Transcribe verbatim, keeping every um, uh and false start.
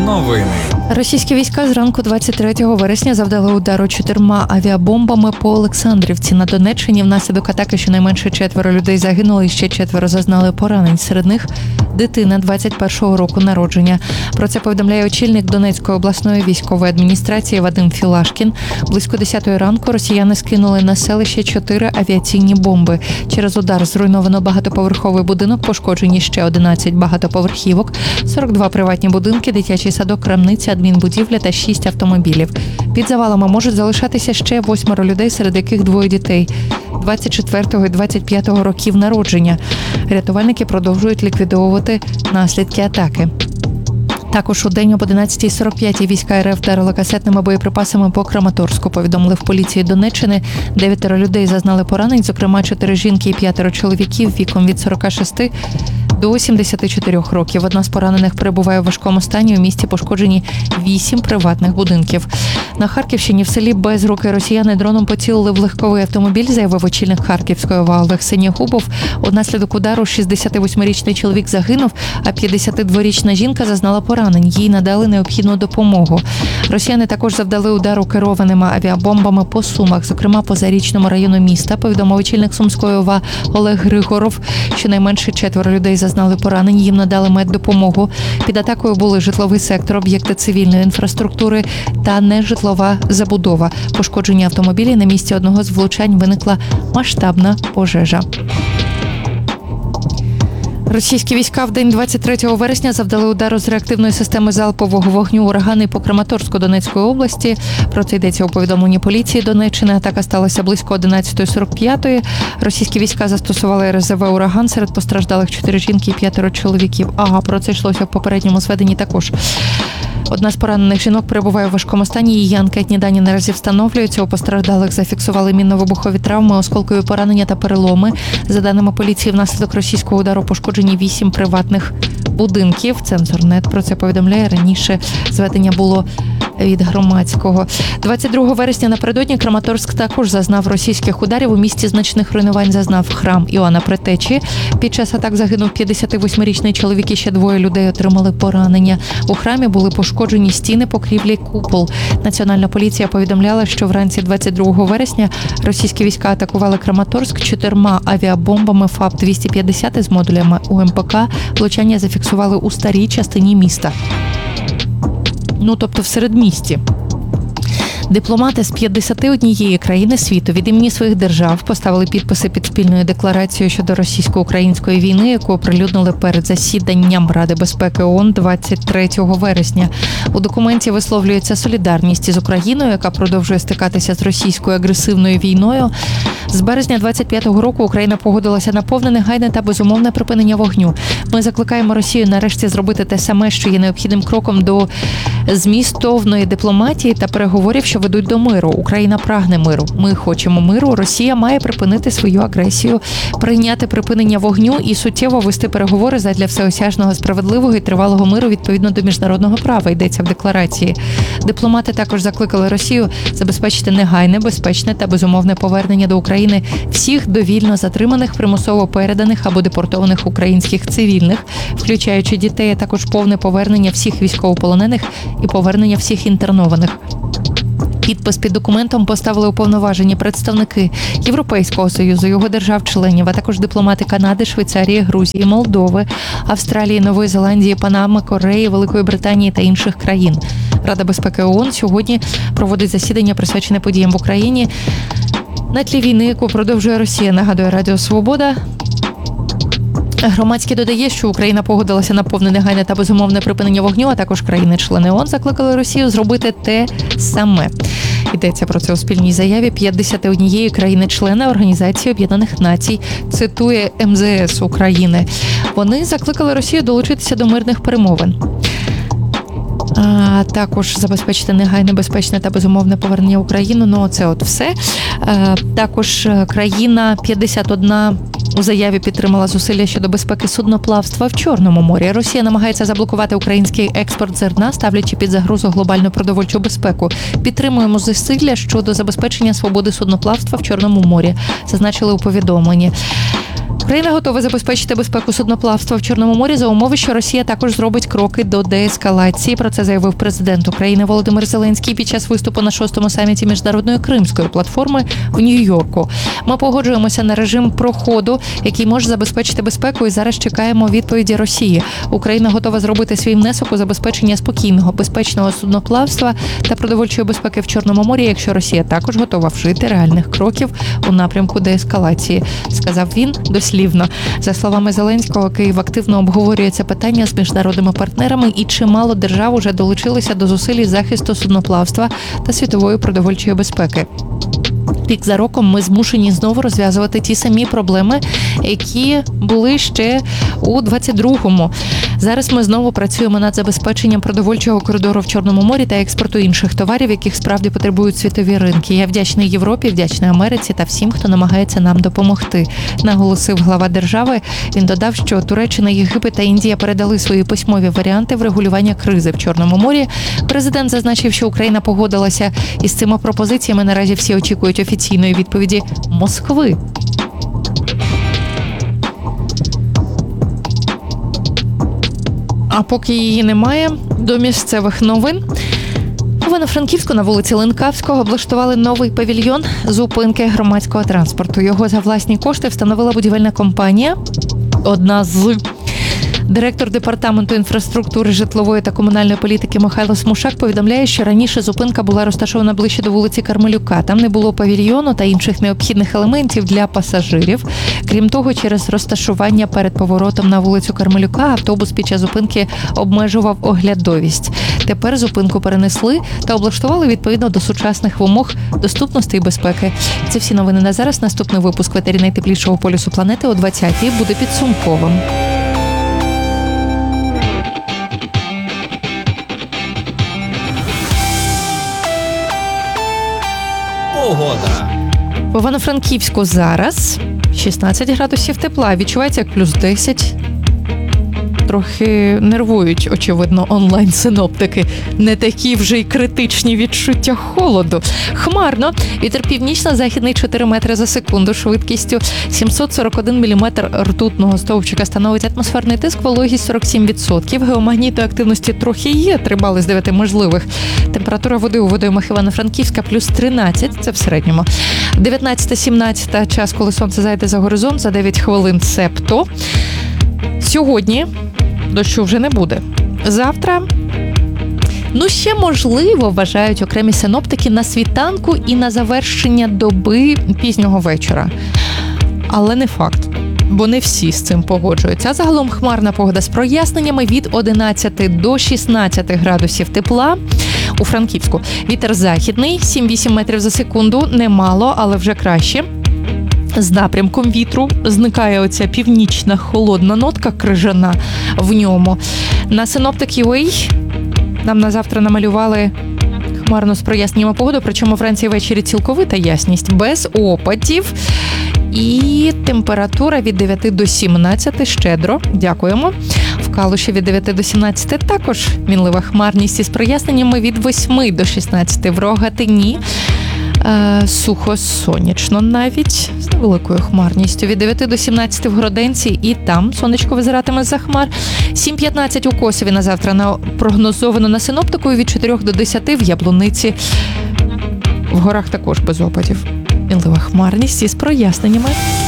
Новини. Російські війська зранку двадцять третього вересня завдали удару чотирма авіабомбами по Олександрівці на Донеччині. Внаслідок атаки щонайменше четверо людей загинули і ще четверо зазнали поранень. Серед них дитина двадцять першого року народження. Про це повідомляє очільник Донецької обласної військової адміністрації Вадим Філашкін. Близько десятої ранку росіяни скинули на селище чотири авіаційні бомби. Через удар зруйновано багатоповерховий будинок, пошкоджені ще одинадцять багатоповерхівок, сорок два приватні будинки, дитячий садок, крамниця, адмінбудівля та шість автомобілів. Під завалами можуть залишатися ще восьмеро людей, серед яких двоє дітей двадцять четвертого і двадцять п'ятого років народження. Рятувальники продовжують ліквідовувати наслідки атаки. Також у день об одинадцятій сорок п'ять війська РФ вдарили касетними боєприпасами по Краматорську. Повідомили в поліції Донеччини. Дев'ятеро людей зазнали поранень, зокрема чотири жінки і п'ятеро чоловіків віком від сорока шести до сімдесяти чотирьох років. Одна з поранених перебуває у важкому стані. У місті пошкоджені вісім приватних будинків. На Харківщині в селі Безруки росіяни дроном поцілили в легковий автомобіль, заявив очільник Харківської ОВА Олег Синєгубов. Унаслідок удару шістдесятивосьмирічний чоловік загинув, а п'ятдесятидворічна жінка зазнала поранень. Їй надали необхідну допомогу. Росіяни також завдали удару керованими авіабомбами по Сумах, зокрема по Зарічному району міста, повідомив очільник Сумської ОВА Олег Григоров. Щонайменше четверо людей зазнали поранень, їм надали меддопомогу. Під атакою були житловий сектор, об'єкти цивільної інфраструктури та нежитлова забудова. Пошкоджені автомобілі. На місці одного з влучань виникла масштабна пожежа. Російські війська в день двадцять третього вересня завдали удару з реактивної системи залпового вогню «Урагани» по Краматорську Донецької області. Про це йдеться у повідомленні поліції Донеччини. Атака сталася близько одинадцятої сорок п'ять. Російські війська застосували РСЗВ «Ураган». Серед постраждалих чотири жінки і п'ятеро чоловіків. Ага, про це йшлося в попередньому зведенні також. Одна з поранених жінок перебуває в важкому стані. Її анкетні дані наразі встановлюються. У постраждалих зафіксували мінно-вибухові травми, осколкові поранення та переломи. За даними поліції, внаслідок російського удару пошкоджені вісім приватних будинків. Цензорнет про це повідомляє. Раніше зведення було від Громадського. двадцять другого вересня напередодні Краматорськ також зазнав російських ударів. У місті значних руйнувань зазнав храм Іоанна Предтечі. Під час атак загинув п'ятдесятивосьмирічний чоловік і ще двоє людей отримали поранення. У храмі були пошкоджені стіни, покрівлі, купол. Національна поліція повідомляла, що вранці двадцять другого вересня російські війська атакували Краматорськ чотирма авіабомбами ФАП двісті п'ятдесят із модулями У Ем Пе Ка. Влучання зафіксували у старій частині міста. Ну, тобто в середмісті. Дипломати з п'ятдесяти однієї країни світу від імені своїх держав поставили підписи під спільною декларацією щодо російсько-української війни, яку оприлюднили перед засіданням Ради безпеки ООН двадцять третього вересня. У документі висловлюється солідарність із Україною, яка продовжує стикатися з російською агресивною війною. З березня двадцять п'ятого року Україна погодилася на повне, негайне та безумовне припинення вогню. Ми закликаємо Росію нарешті зробити те саме, що є необхідним кроком до змістовної дипломатії та переговорів, що ведуть до миру. Україна прагне миру. Ми хочемо миру. Росія має припинити свою агресію, прийняти припинення вогню і суттєво вести переговори задля всеосяжного, справедливого і тривалого миру відповідно до міжнародного права, йдеться в декларації. Дипломати також закликали Росію забезпечити негайне, безпечне та безумовне повернення до України всіх довільно затриманих, примусово переданих або депортованих українських цивільних, включаючи дітей, а також повне повернення всіх військовополонених і повернення всіх інтернованих. Підпис під документом поставили уповноважені представники Європейського Союзу, його держав-членів, а також дипломати Канади, Швейцарії, Грузії, Молдови, Австралії, Нової Зеландії, Панами, Кореї, Великої Британії та інших країн. Рада безпеки ООН сьогодні проводить засідання, присвячене подіям в Україні на тлі війни, яку продовжує Росія, нагадує Радіо Свобода. Громадський додає, що Україна погодилася на повне, негайне та безумовне припинення вогню, а також країни-члени ООН закликали Росію зробити те саме. Йдеться про це у спільній заяві п'ятдесят однієї країни-члени Організації Об'єднаних Націй, цитує Ем Зе Ес України. Вони закликали Росію долучитися до мирних перемовин. А також забезпечити негайне, безпечне та безумовне повернення в Україну. Ну, це от все. А також країна п'ятдесят одна у заяві підтримала зусилля щодо безпеки судноплавства в Чорному морі. Росія намагається заблокувати український експорт зерна, ставлячи під загрозу глобальну продовольчу безпеку. Підтримуємо зусилля щодо забезпечення свободи судноплавства в Чорному морі, зазначили у повідомленні. Україна готова забезпечити безпеку судноплавства в Чорному морі за умови, що Росія також зробить кроки до деескалації. Про це заявив президент України Володимир Зеленський під час виступу на шостому саміті міжнародної кримської платформи в Нью-Йорку. Ми погоджуємося на режим проходу, який може забезпечити безпеку, і зараз чекаємо відповіді Росії. Україна готова зробити свій внесок у забезпечення спокійного, безпечного судноплавства та продовольчої безпеки в Чорному морі, якщо Росія також готова вжити реальних кроків у напрямку деескалації, сказав він дослівно. За словами Зеленського, Київ активно обговорює це питання з міжнародними партнерами, і чимало держав уже долучилися до зусиль захисту судноплавства та світової продовольчої безпеки. Рік за роком ми змушені знову розв'язувати ті самі проблеми, які були ще у двадцять другому. Зараз ми знову працюємо над забезпеченням продовольчого коридору в Чорному морі та експорту інших товарів, яких справді потребують світові ринки. Я вдячний Європі, вдячний Америці та всім, хто намагається нам допомогти, наголосив глава держави. Він додав, що Туреччина, Єгипет та Індія передали свої письмові варіанти врегулювання кризи в Чорному морі. Президент зазначив, що Україна погодилася із цими пропозиціями. Наразі всі очікують офіційної відповіді Москви. А поки її немає, до місцевих новин. В Івано-Франківську на вулиці Ленкавського облаштували новий павільйон зупинки громадського транспорту. Його за власні кошти встановила будівельна компанія. Одна з... Директор департаменту інфраструктури, житлової та комунальної політики Михайло Смушак повідомляє, що раніше зупинка була розташована ближче до вулиці Кармелюка. Там не було павільйону та інших необхідних елементів для пасажирів. Крім того, через розташування перед поворотом на вулицю Кармелюка автобус під час зупинки обмежував оглядовість. Тепер зупинку перенесли та облаштували відповідно до сучасних вимог доступності і безпеки. Це всі новини на зараз. Наступний випуск в етері найтеплішого полюсу планети о двадцятій буде підсумковим. Погода. В Івано-Франківську зараз шістнадцять градусів тепла, відчувається як плюс десять. Трохи нервують, очевидно, онлайн-синоптики. Не такі вже й критичні відчуття холоду. Хмарно. Вітер північно-західний чотири метри за секунду швидкістю. сімсот сорок один міліметр ртутного стовпчика становить атмосферний тиск, вологість сорок сім відсотків. Геомагнітної активності трохи є, три бали з дев'яти можливих. Температура води у водоймах Івано-Франківська плюс тринадцять, це в середньому. дев'ятнадцята-сімнадцята час, коли сонце зайде за горизонт, за дев'ять хвилин септо. Сьогодні дощу вже не буде. Завтра, ну ще можливо, вважають окремі синоптики, на світанку і на завершення доби пізнього вечора. Але не факт, бо не всі з цим погоджуються. А загалом хмарна погода з проясненнями від одинадцяти до шістнадцяти градусів тепла. У Франківську вітер західний, сім-вісім метрів за секунду, немало, але вже краще. З напрямком вітру зникає оця північна холодна нотка крижана в ньому. На Synoptic точка ю а нам на завтра намалювали хмарно з проясненнями погоди, причому вранці і ввечері цілковита ясність, без опадів. І температура від дев'яти до сімнадцяти щедро. Дякуємо. В Калуші від дев'яти до сімнадцяти також мінлива хмарність із проясненнями від восьми до шістнадцяти. В Рогатині Е, сухо, сонячно навіть, з невеликою хмарністю. Від дев'яти до сімнадцяти в Гроденці, і там сонечко визиратиме за хмар. сім-п'ятнадцять у Косові на завтра на, прогнозовано на синоптику, і від чотирьох до десяти в Яблуниці. В горах також без опадів. Мінлива хмарність із проясненнями.